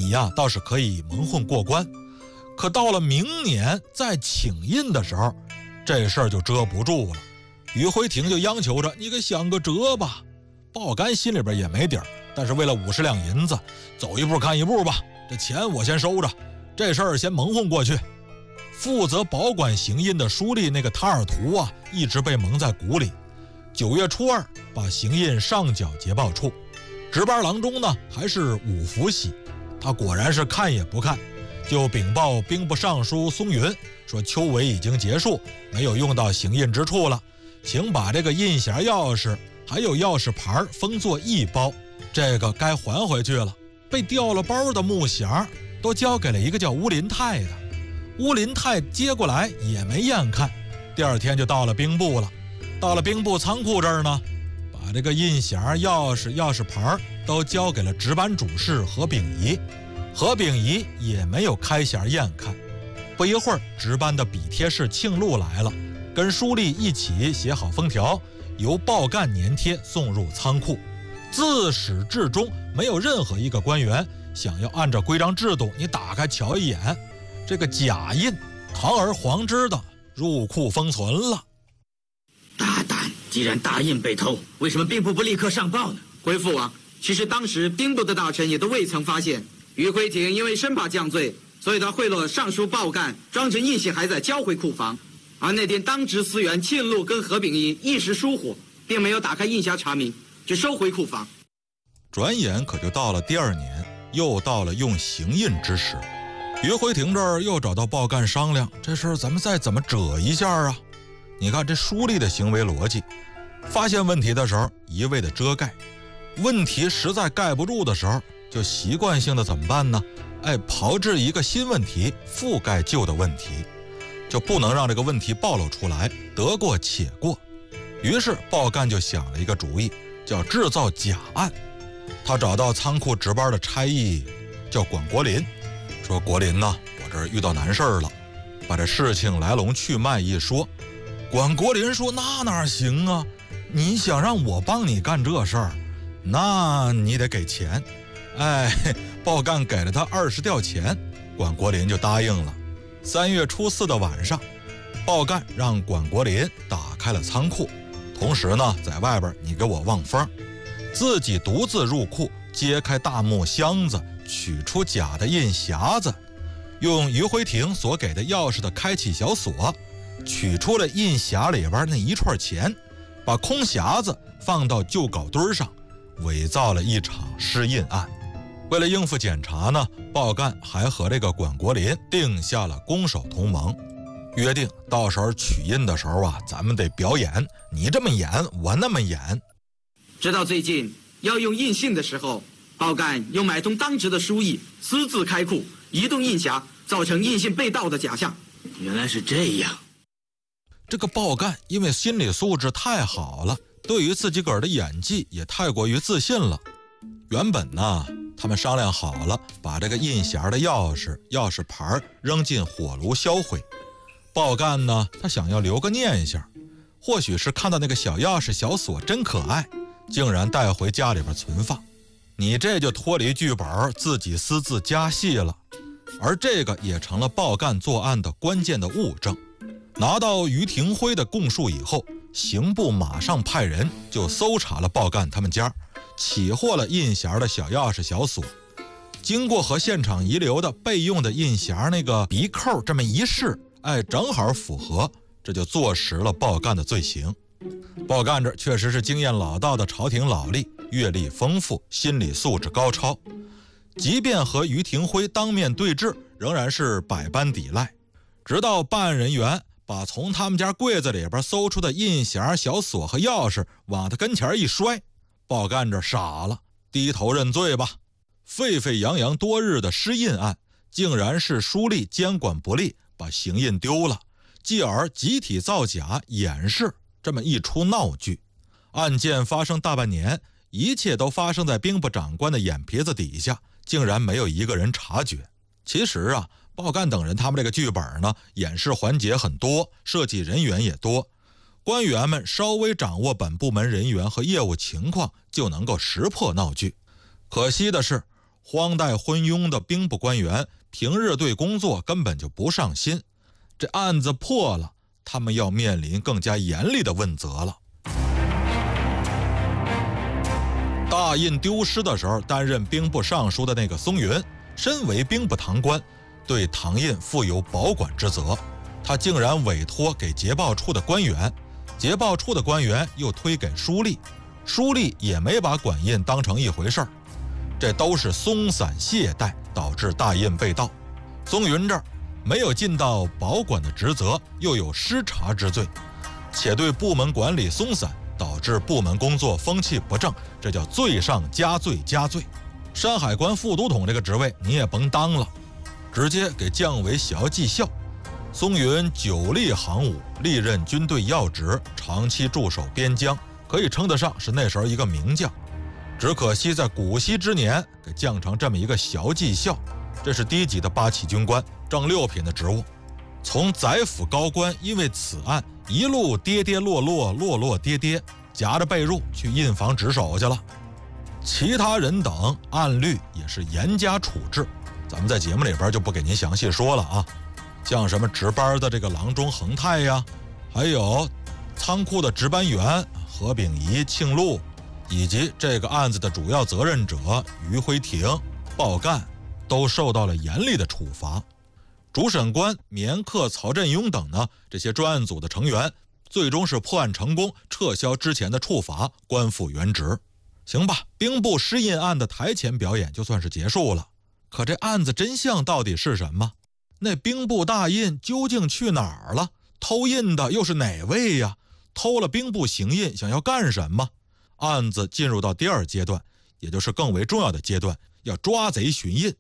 你呀倒是可以蒙混过关，可到了明年再请印的时候，这事儿就遮不住了。于辉廷就央求着你给想个辙吧。鲍干心里边也没底儿，但是为了50两银子，走一步看一步吧，这钱我先收着，这事儿先蒙混过去。负责保管行印的书吏那个塔尔图啊，一直被蒙在鼓里。9月初2，把行印上缴捷报处。值班郎中呢，还是武福喜，他果然是看也不看，就禀报兵部尚书松云，说秋闱已经结束，没有用到行印之处了，请把这个印匣钥匙还有钥匙牌封作一包，这个该还回去了。被调了包的木匣都交给了一个叫乌林泰的，乌林泰接过来也没验看，第2天就到了兵部了。到了兵部仓库这儿呢，把这个印匣、钥匙牌都交给了值班主事何秉仪。何秉仪也没有开匣验看。不一会儿，值班的笔帖士庆禄来了，跟书吏一起写好封条，由鲍干粘贴送入仓库。自始至终没有任何一个官员想要按照规章制度你打开瞧一眼。这个假印堂而皇之的入库封存了。 大胆！既然大印被偷，为什么兵部不立刻上报呢？ 回父王，其实当时兵部的大臣也都未曾发现。于辉廷因为生怕降罪，所以他贿赂尚书鲍干，装成印信还在交回库房。而那天当值司员庆禄跟何秉仪一时疏忽，并没有打开印匣查明，就收回库房。 转眼可就到了第2年，又到了用行印之时。于辉廷这儿又找到鲍干商量，这事儿咱们再怎么折一下啊？你看这书吏的行为逻辑，发现问题的时候一味的遮盖，问题实在盖不住的时候，就习惯性的怎么办呢？炮制一个新问题覆盖旧的问题，就不能让这个问题暴露出来，得过且过。于是鲍干就想了一个主意，叫制造假案。他找到仓库值班的差役叫管国林，说国林呢，我这儿遇到难事儿了。把这事情来龙去脉一说，管国林说那哪行啊，你想让我帮你干这事儿，那你得给钱。鲍干给了他20吊钱，管国林就答应了。3月初4的晚上，鲍干让管国林打开了仓库，同时呢，在外边你给我望风，自己独自入库，揭开大木箱子，取出假的印匣子，用于辉廷所给的钥匙的开启小锁，取出了印匣里边那一串钱，把空匣子放到旧稿堆上，伪造了一场失印案。为了应付检查呢，鲍干还和这个管国林定下了攻守同盟，约定到时候取印的时候啊，咱们得表演，你这么演，我那么演。 直到最近要用印信的时候，鲍干又买通当值的书役，私自开库，移动印匣，造成印信被盗的假象。 原来是这样。 这个鲍干因为心理素质太好了，对于自己个儿的演技也太过于自信了。原本呢，他们商量好了，把这个印匣的钥匙牌扔进火炉销毁。鲍干呢，他想要留个念想，或许是看到那个小钥匙小锁真可爱，竟然带回家里边存放。你这就脱离剧本，自己私自加戏了。而这个也成了鲍干作案的关键的物证。拿到于廷辉的供述以后，刑部马上派人就搜查了鲍干他们家，起获了印匣的小钥匙小锁。经过和现场遗留的备用的印匣那个鼻扣这么一试，正好符合，这就坐实了鲍干的罪行。鲍干这确实是经验老道的朝廷老吏，阅历丰富，心理素质高超，即便和于廷辉当面对质，仍然是百般抵赖。直到办案人员把从他们家柜子里边搜出的印匣、小锁和钥匙往他跟前一摔，鲍干这傻了，低头认罪吧。沸沸扬扬多日的失印案，竟然是书吏监管不力，把行印丢了，继而集体造假掩饰，这么一出闹剧。案件发生大半年，一切都发生在兵部长官的眼皮子底下，竟然没有一个人察觉。其实啊，鲍干等人他们这个剧本呢，演示环节很多，设计人员也多，官员们稍微掌握本部门人员和业务情况，就能够识破闹剧。可惜的是， 荒怠昏庸的兵部官员平日对工作根本就不上心，这案子破了，他们要面临更加严厉的问责了。大印丢失的时候，担任兵部尚书的那个松云，身为兵部堂官，对唐印负有保管之责，他竟然委托给捷报处的官员，捷报处的官员又推给书吏，书吏也没把管印当成一回事儿，这都是松散懈怠导致大印被盗。松云这儿没有尽到保管的职责，又有失察之罪，且对部门管理松散，导致部门工作风气不正，这叫罪上加罪加罪。山海关副都统这个职位你也甭当了，直接给降为小记校。松云久历行伍，历任军队要职，长期驻守边疆，可以称得上是那时候一个名将。只可惜在古稀之年给降成这么一个小记校，这是低级的八旗军官，正六品的职务。从宰府高官因为此案一路跌跌落落，落落跌跌，夹着被褥去印房值守去了。其他人等按律也是严加处置，咱们在节目里边就不给您详细说了啊。像什么值班的这个郎中恒泰呀，还有仓库的值班员何秉仪、庆禄，以及这个案子的主要责任者于辉庭、鲍干，都受到了严厉的处罚。主审官绵克、曹振庸等呢，这些专案组的成员最终是破案成功，撤销之前的处罚，官复原职。行吧，兵部失印案的台前表演就算是结束了。可这案子真相到底是什么？那兵部大印究竟去哪儿了？偷印的又是哪位呀？偷了兵部行印想要干什么？案子进入到第二阶段，也就是更为重要的阶段，要抓贼寻印。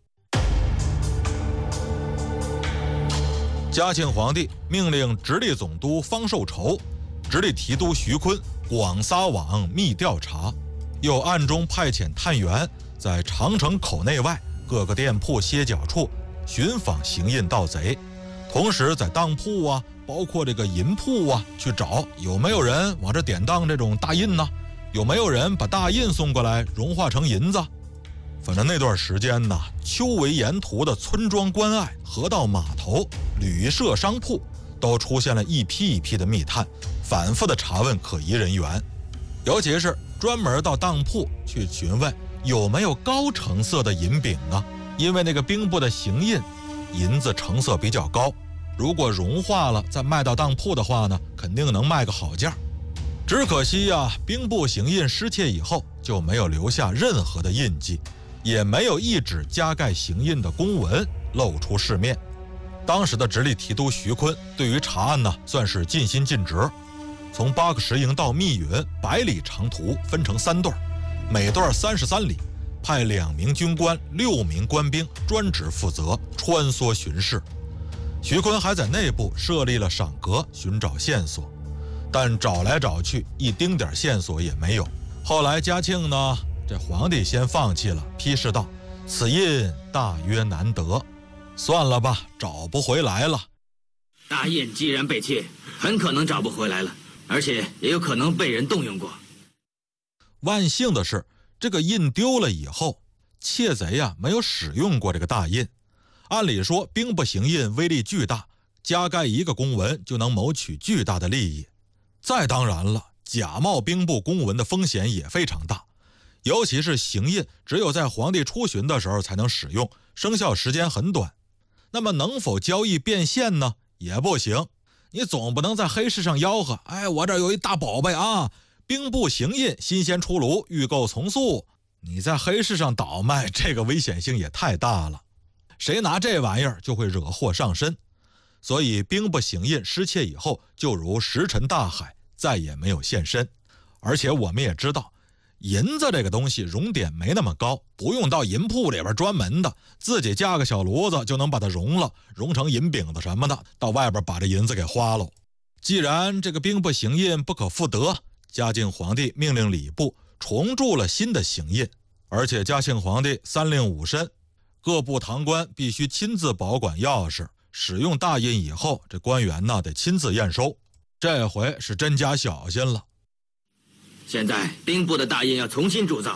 嘉庆皇帝命令直隶总督方寿畴、直隶提督徐坤广撒网密调查，又暗中派遣探员在长城口内外各个店铺歇脚处寻访行印盗贼，同时在当铺啊，包括这个银铺啊，去找有没有人往这典当这种大印呢？有没有人把大印送过来融化成银子？反正那段时间呢，丘围沿途的村庄关隘、河道码头、旅社商铺都出现了一批一批的密探，反复的查问可疑人员，尤其是专门到当铺去询问有没有高成色的银饼啊。因为那个兵部的行印银子成色比较高，如果融化了再卖到当铺的话呢，肯定能卖个好价。只可惜呀，兵部行印失窃以后就没有留下任何的印记，也没有一纸加盖行印的公文露出市面。当时的直隶提督徐坤对于查案呢，算是尽心尽职，从8个石营到密云100里长途分成3段，每段33里，派2名军官、6名官兵专职负责穿梭巡视。徐坤还在内部设立了赏格，寻找线索，但找来找去一丁点线索也没有。后来嘉庆呢，这皇帝先放弃了，批示道：“此印大约难得，算了吧，找不回来了。” 大印既然被窃，很可能找不回来了，而且也有可能被人动用过。 万幸的是，这个印丢了以后，窃贼呀没有使用过这个大印。按理说，兵部行印威力巨大，加盖一个公文就能谋取巨大的利益。再当然了，假冒兵部公文的风险也非常大，尤其是行印只有在皇帝出巡的时候才能使用，生效时间很短。那么能否交易变现呢？也不行。你总不能在黑市上吆喝，我这有一大宝贝啊，兵部行印新鲜出炉，预购从速。你在黑市上倒卖，这个危险性也太大了，谁拿这玩意儿就会惹祸上身。所以兵部行印失窃以后，就如石沉大海，再也没有现身。而且我们也知道，银子这个东西熔点没那么高，不用到银铺里边专门的，自己架个小炉子就能把它熔了，熔成银饼子什么的，到外边把这银子给花了。既然这个兵部行印不可复得，嘉靖皇帝命令礼部重铸了新的行印，而且嘉庆皇帝3令5申，各部堂官必须亲自保管钥匙，使用大印以后，这官员呢得亲自验收。这回是真加小心了。 现在兵部的大印要重新铸造，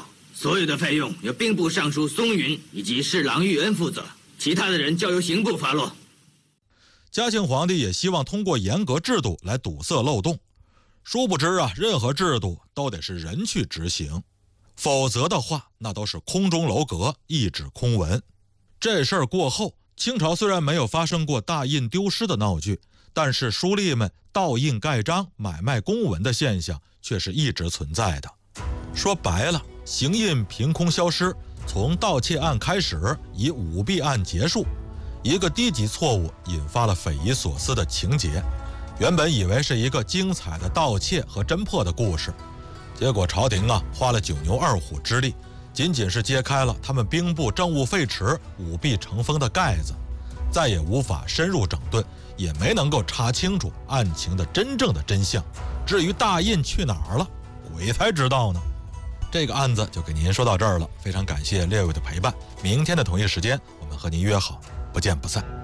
所有的费用由兵部尚书松云以及侍郎玉恩负责，其他的人交由刑部发落。 嘉庆皇帝也希望通过严格制度来堵塞漏洞，殊不知啊，任何制度都得是人去执行，否则的话，那都是空中楼阁，一纸空文。这事儿过后，清朝虽然没有发生过大印丢失的闹剧，但是书吏们盗印盖章、买卖公文的现象却是一直存在的。说白了，行印凭空消失，从盗窃案开始，以舞弊案结束。一个低级错误引发了匪夷所思的情节，原本以为是一个精彩的盗窃和侦破的故事，结果朝廷啊花了9牛2虎之力，仅仅是揭开了他们兵部政务废弛、舞弊成风的盖子，再也无法深入整顿，也没能够查清楚案情的真正的真相。至于大印去哪儿了，鬼才知道呢。这个案子就给您说到这儿了，非常感谢列位的陪伴。明天的同一时间，我们和您约好，不见不散。